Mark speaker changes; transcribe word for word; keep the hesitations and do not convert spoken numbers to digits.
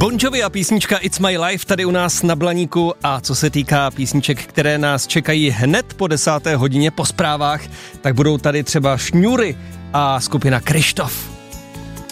Speaker 1: Bon Jovi a písnička It's My Life tady u nás na Blaníku, a co se týká písniček, které nás čekají hned po desáté hodině po zprávách, tak budou tady třeba Šňůry a skupina Kryštof.